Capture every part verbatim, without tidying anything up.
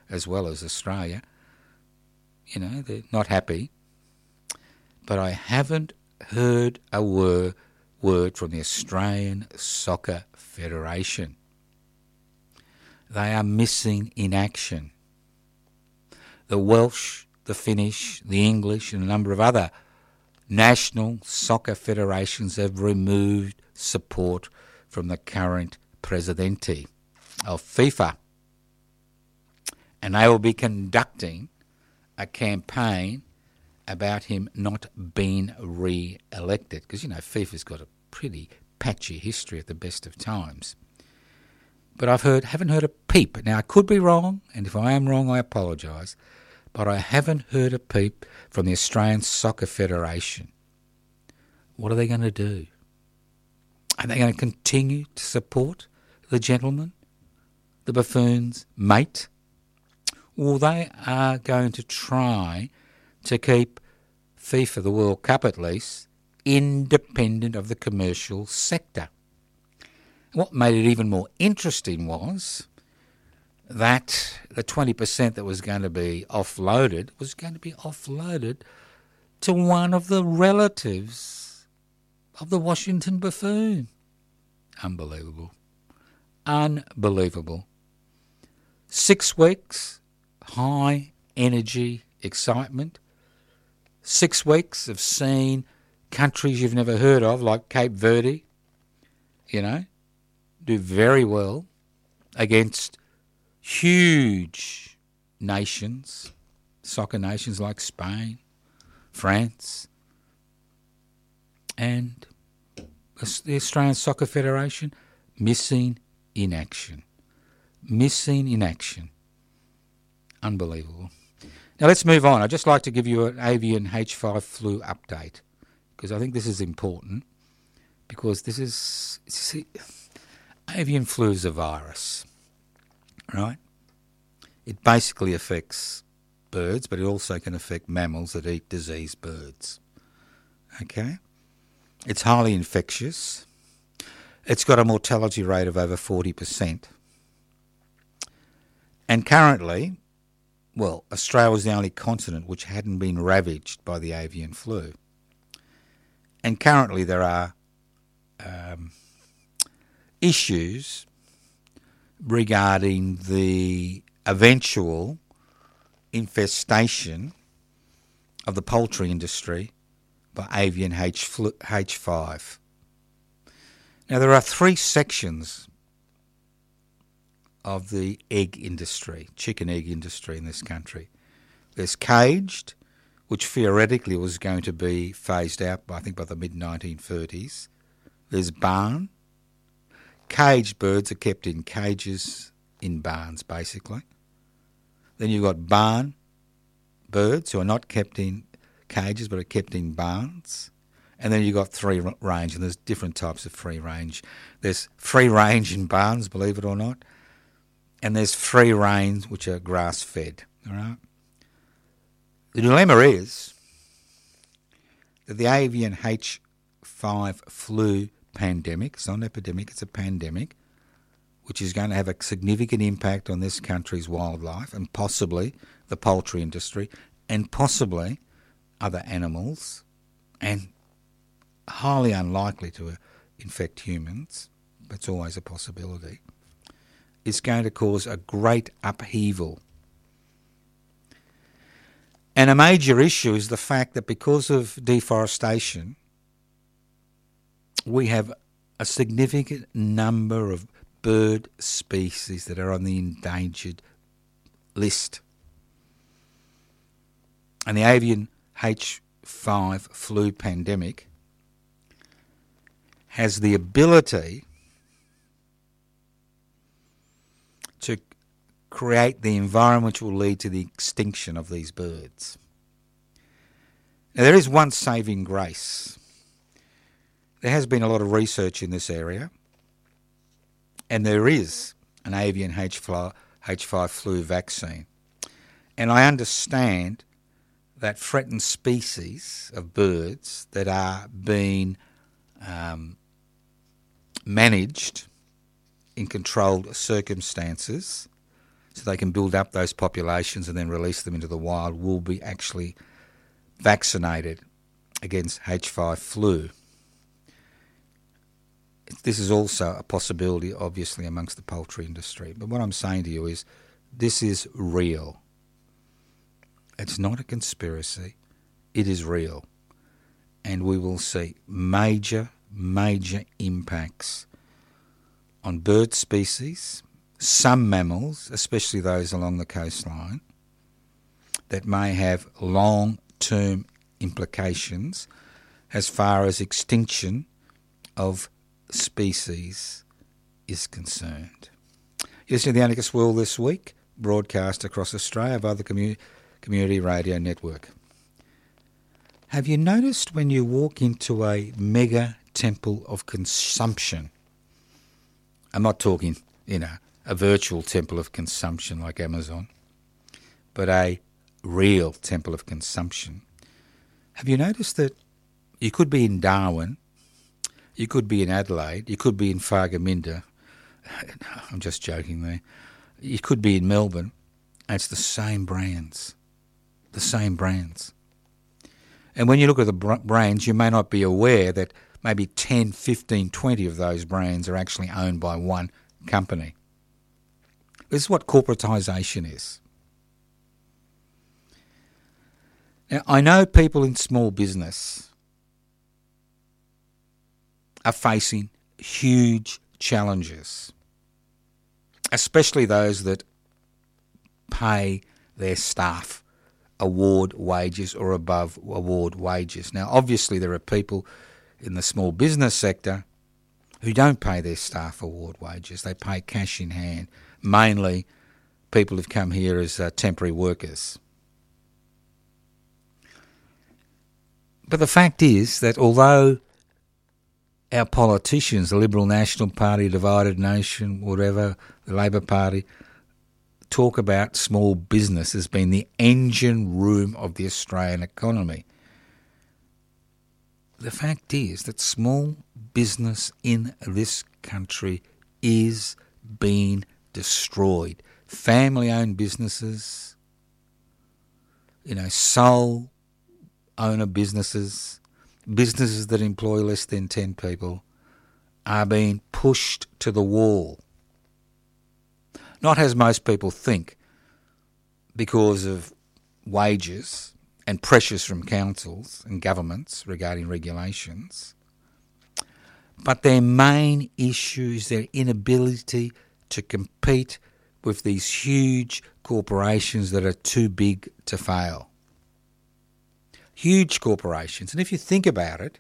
as well as Australia. You know, they're not happy. But I haven't heard a word, word from the Australian Soccer Federation. They are missing in action. The Welsh, the Finnish, the English and a number of other national soccer federations have removed support from the current presidente of FIFA. And they will be conducting a campaign about him not being re-elected. Because, you know, FIFA's got a pretty patchy history at the best of times. But I've heard, haven't heard a peep. Now, I could be wrong, and if I am wrong, I apologise. But I haven't heard a peep from the Australian Soccer Federation. What are they going to do? Are they going to continue to support the gentleman, the buffoon's mate? Or they are going to try to keep FIFA, the World Cup at least, independent of the commercial sector. What made it even more interesting was that the twenty percent that was going to be offloaded was going to be offloaded to one of the relatives of the Washington buffoon. Unbelievable. Unbelievable. Six weeks, high energy excitement. Six weeks of seeing countries you've never heard of, like Cape Verde, you know, do very well against huge nations, soccer nations like Spain, France, and the Australian Soccer Federation missing in action. Missing in action. Unbelievable. Now let's move on. I'd just like to give you an avian H five flu update because I think this is important because this is... See, avian flu is a virus, right? It basically affects birds, but it also can affect mammals that eat diseased birds. Okay? It's highly infectious. It's got a mortality rate of over forty percent. And currently, well, Australia was the only continent which hadn't been ravaged by the avian flu. And currently there are um, issues regarding the eventual infestation of the poultry industry by avian H five. Now, there are three sections of the egg industry, chicken egg industry in this country. There's caged, which theoretically was going to be phased out, by, I think, by the mid nineteen thirties. There's barn. Caged birds are kept in cages in barns, basically. Then you've got barn birds who are not kept in cages but are kept in barns. And then you've got free range, and there's different types of free range. There's free range in barns, believe it or not, and there's free range which are grass-fed. All right. The dilemma is that the avian H five flu pandemic, it's not an epidemic, it's a pandemic, which is going to have a significant impact on this country's wildlife and possibly the poultry industry and possibly other animals, and highly unlikely to infect humans, but it's always a possibility, is going to cause a great upheaval. And a major issue is the fact that because of deforestation, we have a significant number of bird species that are on the endangered list. And the avian H five flu pandemic has the ability to create the environment which will lead to the extinction of these birds. Now, there is one saving grace. There has been a lot of research in this area, and there is an avian H five flu vaccine. And I understand that threatened species of birds that are being um, managed in controlled circumstances, so they can build up those populations and then release them into the wild, will be actually vaccinated against H five flu. This is also a possibility, obviously, amongst the poultry industry. But what I'm saying to you is this is real. It's not a conspiracy. It is real. And we will see major, major impacts on bird species, some mammals, especially those along the coastline, that may have long-term implications as far as extinction of species is concerned. You're listening to the Anarchist World this week, broadcast across Australia via the community, community radio network. Have you noticed when you walk into a mega temple of consumption, I'm not talking, you know, a virtual temple of consumption like Amazon, but a real temple of consumption, have you noticed that you could be in Darwin, you could be in Adelaide, you could be in Fargaminda, I'm just joking there, you could be in Melbourne, and it's the same brands, the same brands. And when you look at the brands, you may not be aware that maybe ten, fifteen, twenty of those brands are actually owned by one company. This is what corporatisation is. Now, I know people in small business are facing huge challenges, especially those that pay their staff award wages or above award wages. Now, obviously, there are people in the small business sector who don't pay their staff award wages. They pay cash in hand, mainly people who've come here as uh, temporary workers. But the fact is that although our politicians, the Liberal National Party, Divided Nation, whatever, the Labor Party, talk about small business as being the engine room of the Australian economy, the fact is that small business in this country is being destroyed. Family-owned businesses, you know, sole owner businesses, businesses that employ less than ten people are being pushed to the wall. Not as most people think, because of wages and pressures from councils and governments regarding regulations, but their main issue is their inability to compete with these huge corporations that are too big to fail. Huge corporations. And if you think about it,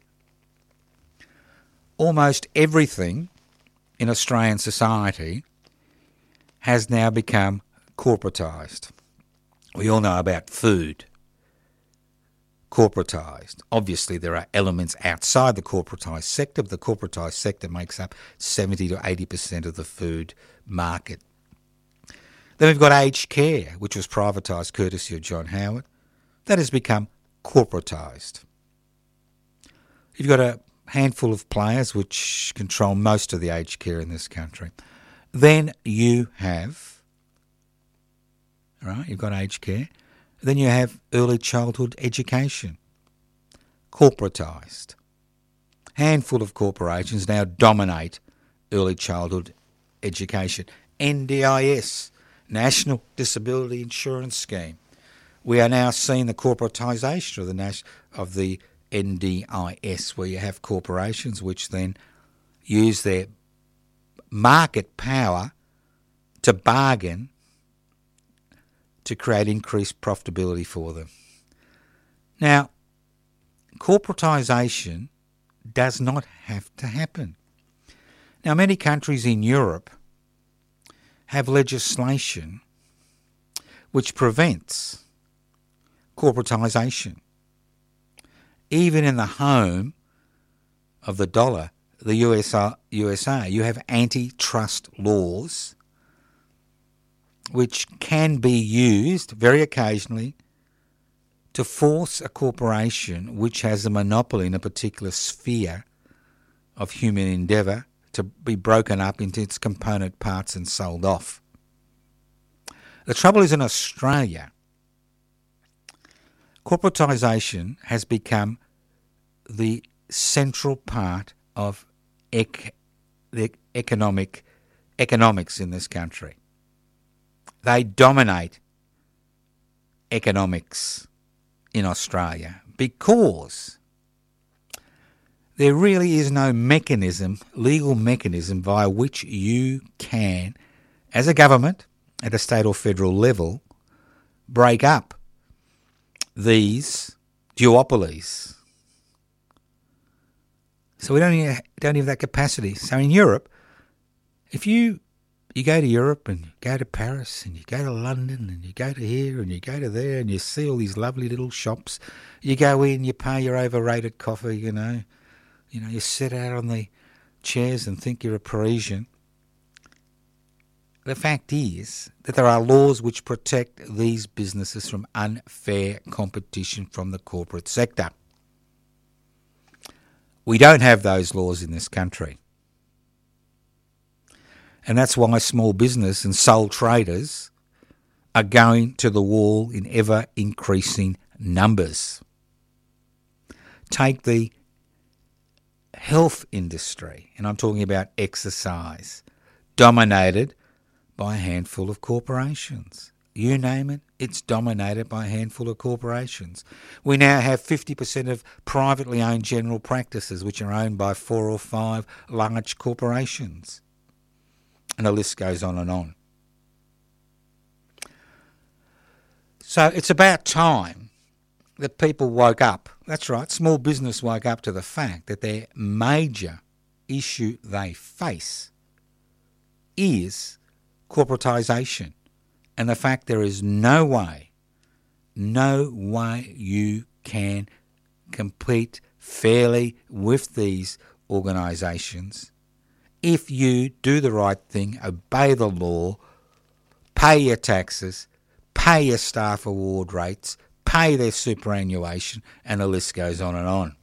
almost everything in Australian society has now become corporatised. We all know about food. Corporatised. Obviously, there are elements outside the corporatised sector, but the corporatised sector makes up seventy to eighty percent of the food market. Then we've got aged care, which was privatised courtesy of John Howard. That has become corporatised. You've got a handful of players which control most of the aged care in this country. Then you have, right, you've got aged care. Then you have early childhood education, corporatised. Handful of corporations now dominate early childhood education. N D I S, National Disability Insurance Scheme. We are now seeing the corporatisation of the Nas- of the N D I S, where you have corporations which then use their market power to bargain to create increased profitability for them. Now, corporatisation does not have to happen. Now, many countries in Europe have legislation which prevents corporatisation. Even in the home of the dollar, the U S A, U S A, you have antitrust laws which can be used very occasionally to force a corporation which has a monopoly in a particular sphere of human endeavour to be broken up into its component parts and sold off. The trouble is in Australia, corporatisation has become the central part of ec- the economic economics in this country. They dominate economics in Australia because there really is no mechanism, legal mechanism, via which you can, as a government at a state or federal level, break up these duopolies. So we don't even, don't have that capacity. So in Europe, if you you go to Europe and you go to Paris and you go to London and you go to here and you go to there and you see all these lovely little shops, you go in, you pay your overrated coffee, you know, you know, you sit out on the chairs and think you're a Parisian. The fact is that there are laws which protect these businesses from unfair competition from the corporate sector. We don't have those laws in this country. And that's why small business and sole traders are going to the wall in ever-increasing numbers. Take the health industry, and I'm talking about exercise, dominated by a handful of corporations. You name it, it's dominated by a handful of corporations. We now have fifty percent of privately owned general practices, which are owned by four or five large corporations. And the list goes on and on. So it's about time that people woke up. That's right, small business woke up to the fact that their major issue they face is corporatisation, and the fact there is no way, no way you can compete fairly with these organisations if you do the right thing, obey the law, pay your taxes, pay your staff award rates, pay their superannuation, and the list goes on and on.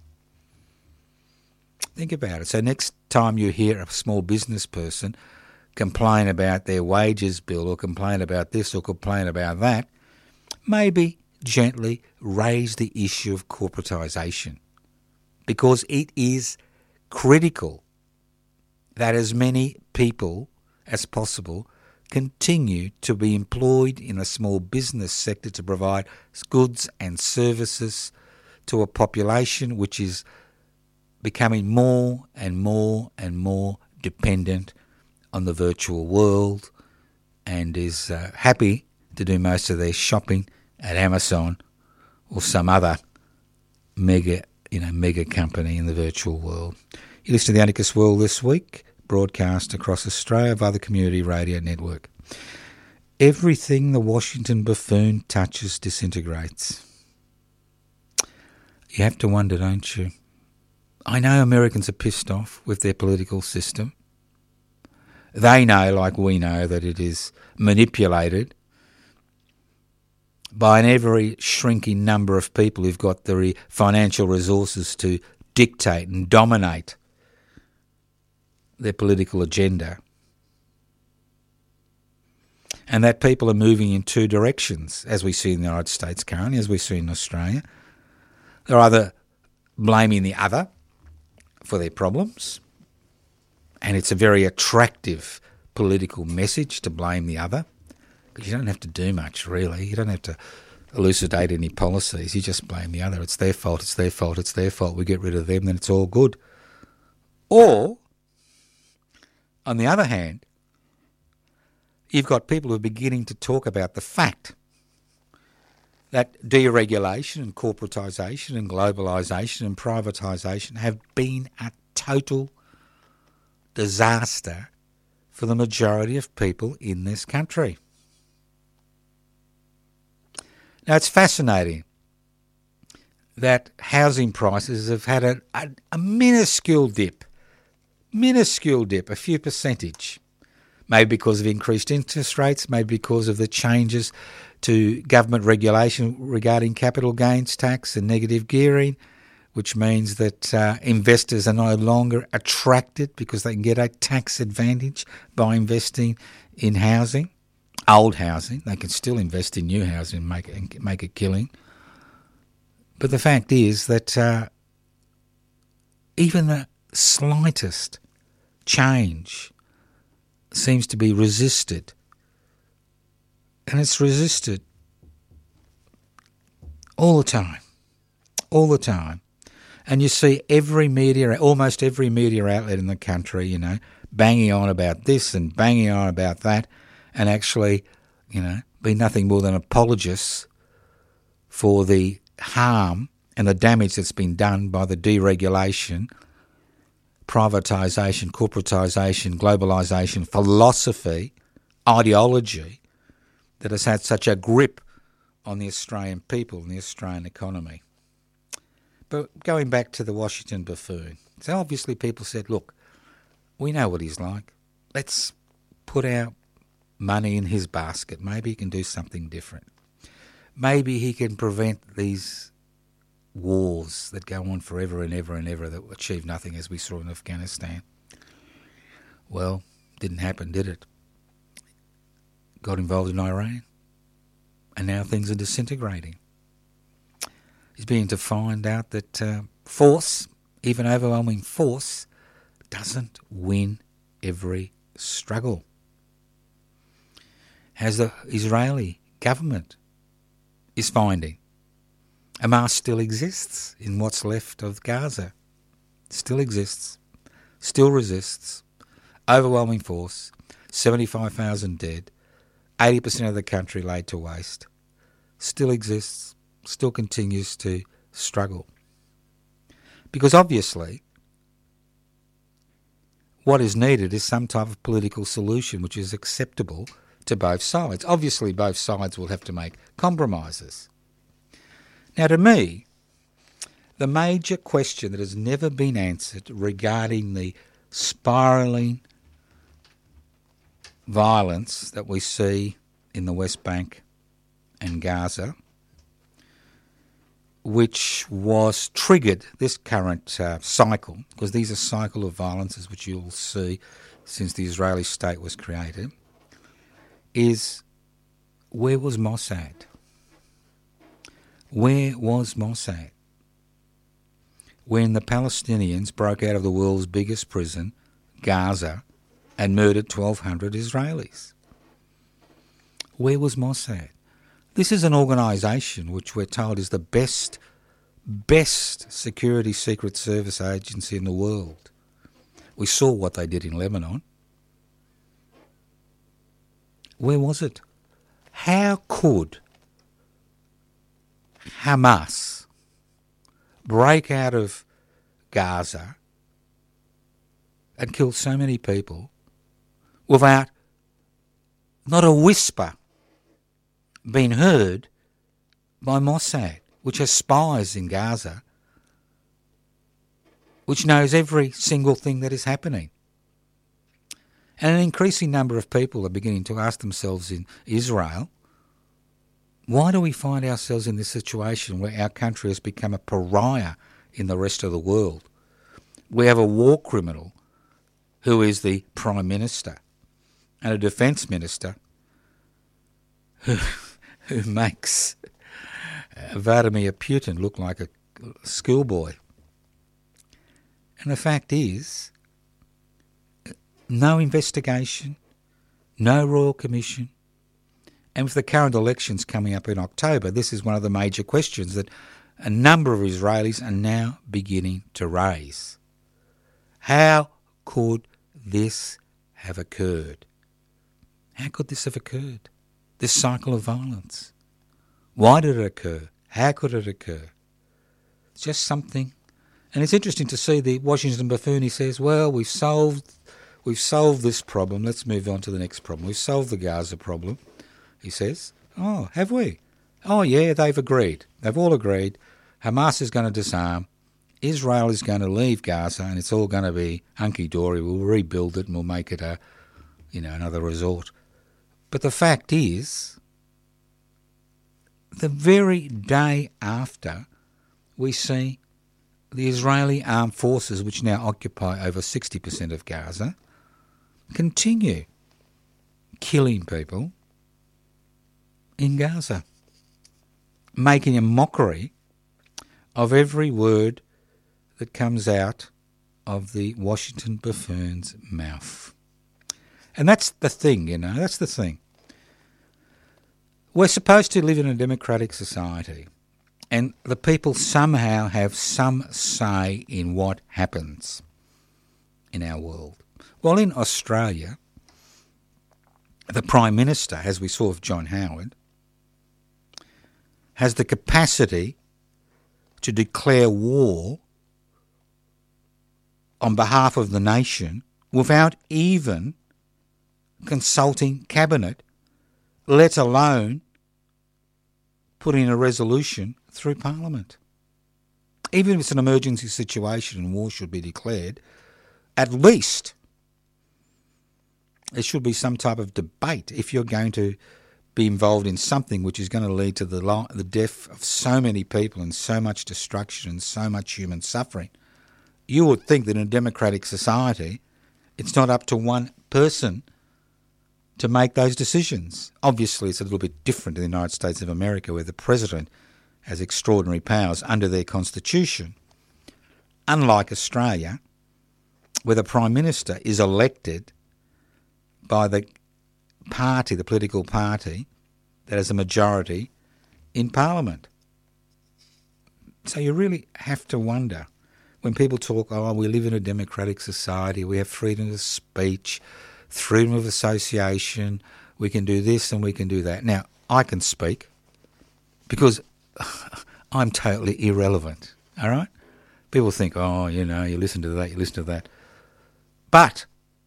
Think about it. So next time you hear a small business person complain about their wages bill or complain about this or complain about that, maybe gently raise the issue of corporatisation, because it is critical that as many people as possible continue to be employed in the small business sector to provide goods and services to a population which is becoming more and more and more dependent on the virtual world and is uh, happy to do most of their shopping at Amazon or some other mega, you know, mega company in the virtual world. You listen to the Anarchist World this week, broadcast across Australia via the Community Radio Network. Everything the Washington buffoon touches disintegrates. You have to wonder, don't you? I know Americans are pissed off with their political system. They know, like we know, that it is manipulated by an ever-shrinking number of people who've got the financial resources to dictate and dominate their political agenda. And that people are moving in two directions, as we see in the United States currently, as we see in Australia. They're either blaming the other for their problems, and it's a very attractive political message to blame the other, because you don't have to do much, really. You don't have to elucidate any policies. You just blame the other. It's their fault, it's their fault, it's their fault. We get rid of them, then it's all good. Or, on the other hand, you've got people who are beginning to talk about the fact that deregulation and corporatisation and globalisation and privatisation have been a total disaster for the majority of people in this country. Now, it's fascinating that housing prices have had a, a, a minuscule dip, minuscule dip, a few percentage, maybe because of increased interest rates, maybe because of the changes to government regulation regarding capital gains tax and negative gearing, which means that uh, investors are no longer attracted because they can get a tax advantage by investing in housing old housing. They can still invest in new housing and make, and make a killing. But the fact is that uh, even the slightest change seems to be resisted. And it's resisted all the time, all the time. And you see every media, almost every media outlet in the country, you know, banging on about this and banging on about that, and actually, you know, be nothing more than apologists for the harm and the damage that's been done by the deregulation, privatisation, corporatisation, globalisation, philosophy, ideology that has had such a grip on the Australian people and the Australian economy. But going back to the Washington buffoon, so obviously people said, look, we know what he's like. Let's put our money in his basket. Maybe he can do something different. Maybe he can prevent these wars that go on forever and ever and ever that achieve nothing, as we saw in Afghanistan. Well, didn't happen, did it? Got involved in Iran, and now things are disintegrating. He's beginning to find out that uh, force, even overwhelming force, doesn't win every struggle. As the Israeli government is finding, Hamas still exists in what's left of Gaza. Still exists, still resists, overwhelming force, seventy-five thousand dead, eighty percent of the country laid to waste, still exists, still continues to struggle. Because obviously, what is needed is some type of political solution which is acceptable to both sides. Obviously, both sides will have to make compromises. Now, to me, the major question that has never been answered regarding the spiralling violence that we see in the West Bank and Gaza, which was triggered, this current uh, cycle, because these are cycle of violences which you'll see since the Israeli state was created, is where was Mossad? Where was Mossad? When the Palestinians broke out of the world's biggest prison, Gaza, and murdered twelve hundred Israelis. Where was Mossad? This is an organisation which we're told is the best, best security secret service agency in the world. We saw what they did in Lebanon. Where was it? How could Hamas break out of Gaza and kill so many people without not a whisper being heard by Mossad, which has spies in Gaza, which knows every single thing that is happening? And an increasing number of people are beginning to ask themselves in Israel, why do we find ourselves in this situation where our country has become a pariah in the rest of the world? We have a war criminal who is the Prime Minister and a Defence Minister who, who makes Vladimir Putin look like a schoolboy. And the fact is, no investigation, no Royal Commission, and with the current elections coming up in October, this is one of the major questions that a number of Israelis are now beginning to raise. How could this have occurred? How could this have occurred? This cycle of violence. Why did it occur? How could it occur? It's just something. And it's interesting to see the Washington buffoon. He says, well, we've solved, we've solved this problem. Let's move on to the next problem. We've solved the Gaza problem, he says. Oh, have we? Oh, yeah, they've agreed. They've all agreed. Hamas is going to disarm. Israel is going to leave Gaza, and it's all going to be hunky-dory. We'll rebuild it and we'll make it a, you know, another resort. But the fact is, the very day after, we see the Israeli armed forces, which now occupy over sixty percent of Gaza, continue killing people, in Gaza, making a mockery of every word that comes out of the Washington buffoon's mouth. And that's the thing, you know, that's the thing. We're supposed to live in a democratic society, and the people somehow have some say in what happens in our world. Well, in Australia, the Prime Minister, as we saw with John Howard, has the capacity to declare war on behalf of the nation without even consulting Cabinet, let alone putting a resolution through Parliament. Even if it's an emergency situation and war should be declared, at least there should be some type of debate if you're going to be involved in something which is going to lead to the lo- the death of so many people and so much destruction and so much human suffering. You would think that in a democratic society, it's not up to one person to make those decisions. Obviously, it's a little bit different in the United States of America, where the president has extraordinary powers under their constitution. Unlike Australia, where the Prime Minister is elected by the party, the political party, that has a majority in Parliament. So you really have to wonder, when people talk, oh, we live in a democratic society, we have freedom of speech, freedom of association, we can do this and we can do that. Now, I can speak because I'm totally irrelevant, all right? People think, oh, you know, you listen to that, you listen to that. But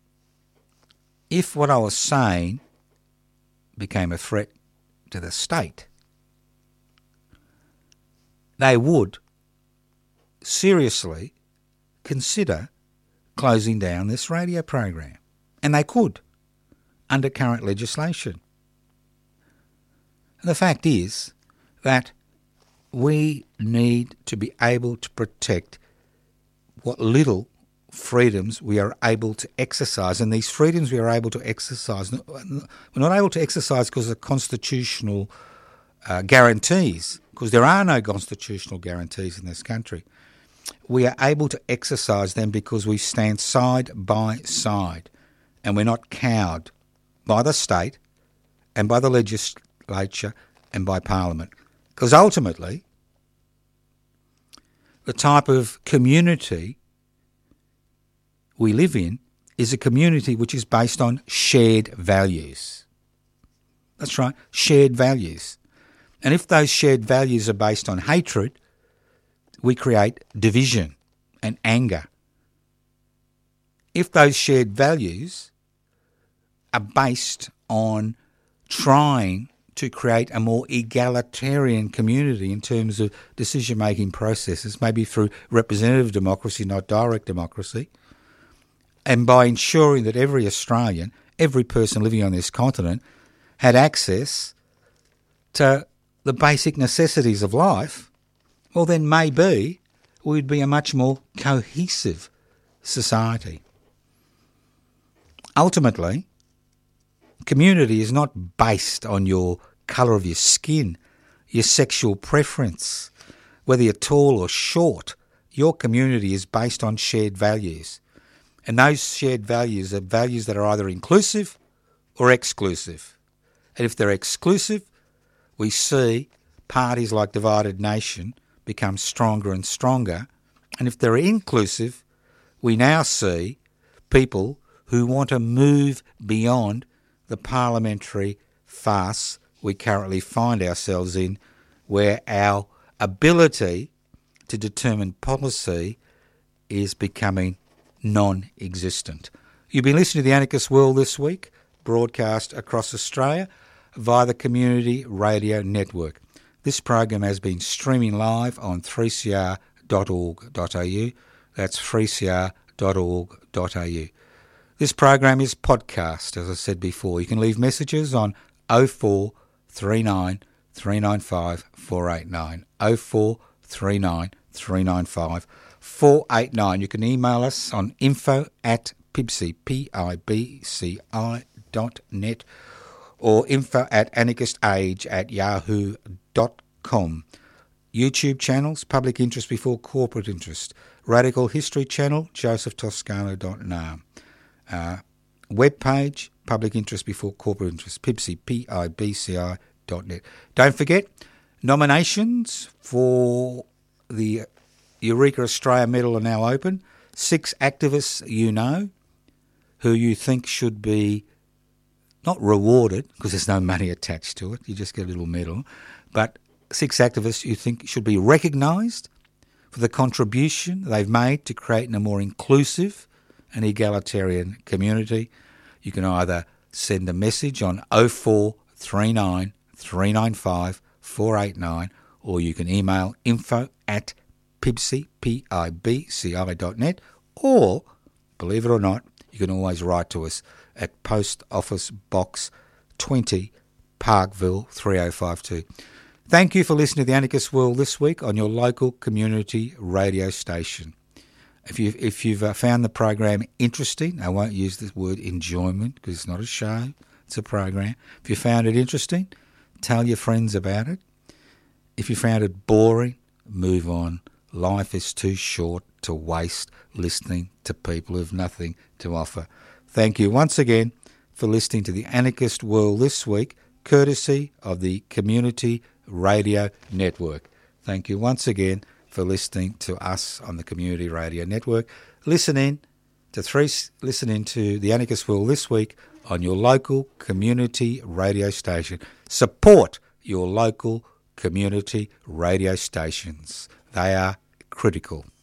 if what I was saying became a threat to the state, they would seriously consider closing down this radio program. And they could, under current legislation. And the fact is that we need to be able to protect what little freedoms we are able to exercise. And these freedoms we are able to exercise, we're not able to exercise because of constitutional uh, guarantees, because there are no constitutional guarantees in this country. We are able to exercise them because we stand side by side and we're not cowed by the state and by the legislature and by Parliament. Because ultimately, the type of community we live in is a community which is based on shared values. That's right, shared values. And if those shared values are based on hatred, we create division and anger. If those shared values are based on trying to create a more egalitarian community in terms of decision-making processes, maybe through representative democracy, not direct democracy, and by ensuring that every Australian, every person living on this continent, had access to the basic necessities of life, well then maybe we'd be a much more cohesive society. Ultimately, community is not based on your colour of your skin, your sexual preference, whether you're tall or short. Your community is based on shared values. And those shared values are values that are either inclusive or exclusive. And if they're exclusive, we see parties like Divided Nation become stronger and stronger. And if they're inclusive, we now see people who want to move beyond the parliamentary farce we currently find ourselves in, where our ability to determine policy is becoming non-existent. You've been listening to The Anarchist World this week, broadcast across Australia via the Community Radio Network. This program has been streaming live on three c r dot org dot a u. That's three c r dot org dot a u. This program is podcast, as I said before. You can leave messages on oh four three nine three nine five four eight nine, oh four three nine three nine five four eight nine. You can email us on info at pibci, P I B C I dot net, or info at anarchistage at yahoo dot com. YouTube channels, Public Interest Before Corporate Interest. Radical History channel, joseph toscano dot n a. Uh, web page, Public Interest Before Corporate Interest, P I B C I, P I B C I dot net. Don't forget, nominations for the Eureka Australia Medal are now open. Six activists you know who you think should be not rewarded, because there's no money attached to it, you just get a little medal, but six activists you think should be recognised for the contribution they've made to creating a more inclusive and egalitarian community. You can either send a message on oh four three nine, three nine five, four eight nine, or you can email info at P I B C I, P I B C I dot net, or, believe it or not, you can always write to us at Post Office Box twenty, Parkville three oh five two. Thank you for listening to The Anarchist World this week on your local community radio station. If, you, if you've uh, found the program interesting, I won't use the word enjoyment because it's not a show, it's a program. If you found it interesting, tell your friends about it. If you found it boring, move on. Life is too short to waste listening to people who've nothing to offer. Thank you once again for listening to The Anarchist World this week, courtesy of the Community Radio Network. Thank you once again for listening to us on the Community Radio Network. Listen in to three, listen in to The Anarchist World this week on your local community radio station. Support your local community radio stations. They are critical.